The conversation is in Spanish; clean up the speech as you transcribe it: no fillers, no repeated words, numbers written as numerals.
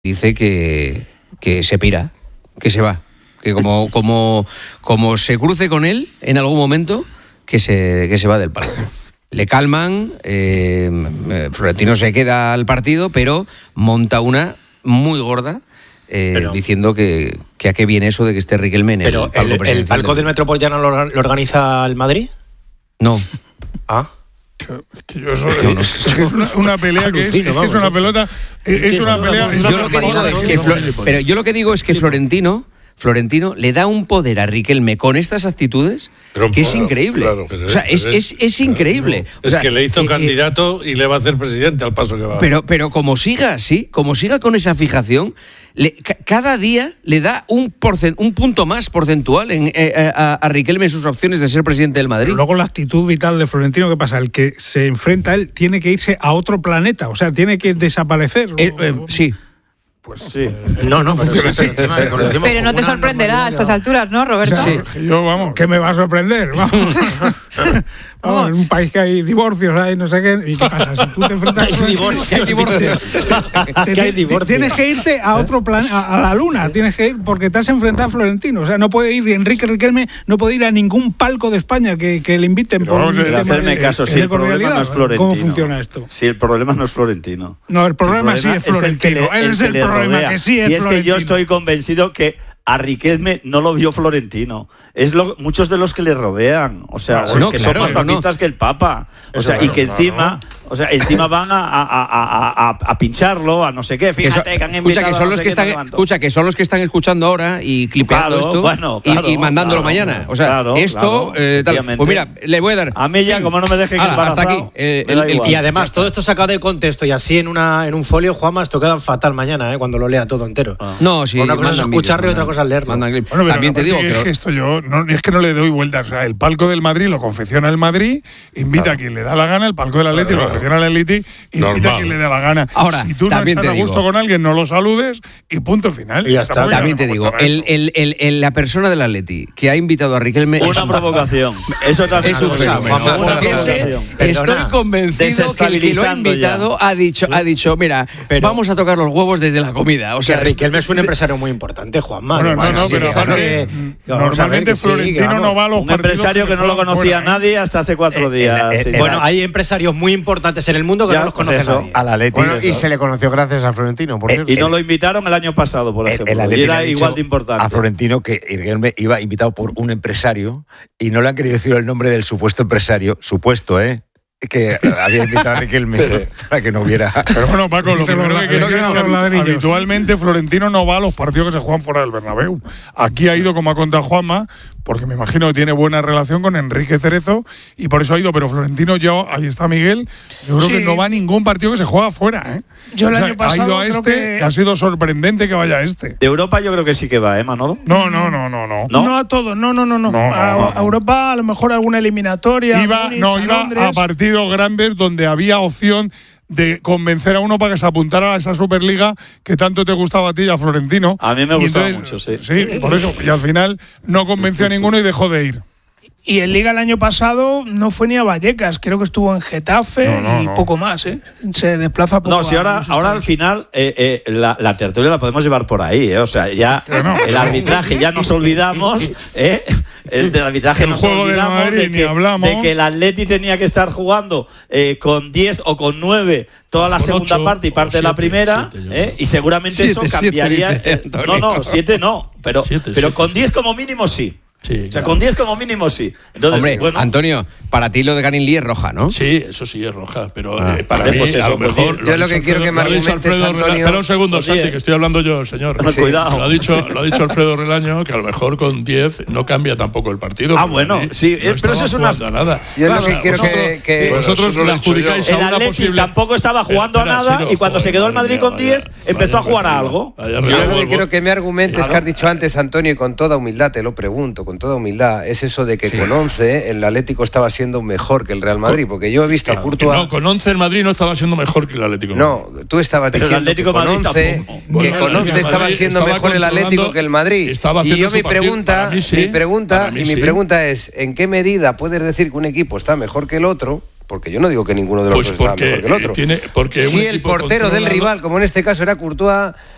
dice que se pira, que se va, que como se cruce con él en algún momento, que se va del palco. Le calman, Florentino se queda al partido, pero monta una muy gorda, diciendo que a qué viene eso de que esté Riquelme en el palco presidencial. ¿El palco del Metropolitano lo organiza el Madrid? No. Ah. Que yo es una pelea que es una pelota, es una pelea. Yo lo que digo es que Florentino le da un poder a Riquelme con estas actitudes que es increíble. Claro, o sea, es increíble. Es o sea, que le hizo candidato y le va a hacer presidente al paso que va. Pero como siga así, como siga con esa fijación, cada día le da un punto más porcentual a Riquelme en sus opciones de ser presidente del Madrid. Pero luego la actitud vital de Florentino, ¿qué pasa? El que se enfrenta a él tiene que irse a otro planeta, o sea, tiene que desaparecer. Sí. Pues sí. No funciona así. Pero no te sorprenderá a estas alturas, ¿no, Roberto? O sea, yo, ¿qué me va a sorprender? Vamos, en un país que hay divorcios, hay no sé qué. ¿Y qué pasa? Si tú te enfrentas hay divorcios. Tienes que irte a otro planeta, a la luna. Tienes que ir porque te has enfrentado a Florentino. O sea, no puede ir Enrique Riquelme, no puede ir a ningún palco de España que le inviten. Pero vamos a hacerme caso, si el problema no es Florentino. ¿Cómo funciona esto? Si el problema no es Florentino. No, el problema sí es Florentino. Ese es el problema, que sí es Florentino. Y es que yo estoy convencido que a Riquelme no lo vio Florentino. Es muchos de los que le rodean, o sea, que son más papistas que el Papa, o sea, y que encima van a pincharlo, a no sé qué. Fíjate que han invitado que son los que están escuchando ahora y clipeando esto y mandándolo mañana. O sea, tal. Pues mira, le voy a dar. A mí ya, como no me deje que hasta aquí. Y además, todo esto sacado de contexto y así en un folio, Juanma, esto queda fatal mañana, cuando lo lea todo entero. No, sí. Una cosa es escucharlo y otra cosa es leerlo. Bueno, también te digo que esto es que no le doy vueltas. O sea, el palco del Madrid lo confecciona el Madrid, invita a quien le da la gana, el palco del Atleti lo confecciona el Atleti, invita a quien le da la gana. Ahora, si tú no estás a gusto con alguien, no lo saludes y punto final. Y ya está. También te digo, la persona del Atleti que ha invitado a Riquelme una provocación. Eso también es un fenómeno. Estoy convencido que el que lo ha invitado ha dicho, mira, vamos a tocar los huevos desde la comida. O sea, Riquelme es un empresario muy importante, Juanma. Normalmente Florentino no va a los un empresario que no lo conocía nadie hasta hace 4 días. Bueno, hay empresarios muy importantes en el mundo que no los conoce nadie. Al Atleti. Y se le conoció gracias a Florentino, por cierto. Y no lo invitaron el año pasado, por ejemplo. Y era igual de importante. A Florentino que Riquelme iba invitado por un empresario y no le han querido decir el nombre del supuesto empresario, que había invitado a Riquelme para que no hubiera. Pero bueno, Paco, lo primero que quiero es que habitualmente Florentino no va a los partidos que se juegan fuera del Bernabéu. Aquí ha ido, como ha contado Juanma, porque me imagino que tiene buena relación con Enrique Cerezo y por eso ha ido. Pero Florentino, ahí está Miguel, yo creo que no va a ningún partido que se juega fuera. Yo el año pasado ha ido a que ha sido sorprendente que vaya a este. De Europa yo creo que sí que va, Manolo. No. No a todo, no. A Europa a lo mejor alguna eliminatoria. Iba a partidos grandes donde había opción de convencer a uno para que se apuntara a esa Superliga que tanto te gustaba a ti y a Florentino. A mí me gustaba mucho, sí. Sí, por eso. Y al final no convenció a ninguno y dejó de ir. Y en Liga el año pasado no fue ni a Vallecas, creo que estuvo en Getafe y poco más, Se desplaza poco. No, si ahora al final la tertulia la podemos llevar por ahí, O sea, ya el arbitraje ya nos olvidamos, el del arbitraje nos olvidamos de que el Atleti tenía que estar jugando con 10 o con 9 toda la segunda 8, parte y parte de la primera, y seguramente 7, eso cambiaría. 7 no, pero con 10 como mínimo sí. Sí, o sea, con 10 como mínimo sí. Entonces, hombre, Antonio, para ti lo de Ganinli es roja, ¿no? Sí, eso sí es roja, pero para mí pues a lo mejor... Yo lo que quiero que me argumentes, Antonio... Espera un segundo, Santi, que estoy hablando yo, señor. No, cuidado. Lo ha dicho Alfredo Relaño, que a lo mejor con 10 no cambia tampoco el partido. Bueno, sí, pero eso es una... Nada. Yo lo que quiero que... Vosotros le adjudicáis a una posible... tampoco estaba jugando a nada y cuando se quedó el Madrid con 10 empezó a jugar a algo. Yo lo que quiero que me argumentes, que has dicho antes, Antonio, y con toda humildad, te lo pregunto, con toda humildad, es eso de que con 11 el Atlético estaba siendo mejor que el Real Madrid, porque yo he visto a Courtois... No, con 11 el Madrid no estaba siendo mejor que el Atlético. No, tú estabas diciendo que con 11 estaba siendo mejor el Atlético que el Madrid. Y yo mi pregunta es, ¿en qué medida puedes decir que un equipo está mejor que el otro? Porque yo no digo que ninguno de los dos está mejor que el otro. Porque si el portero del rival, como en este caso era Courtois,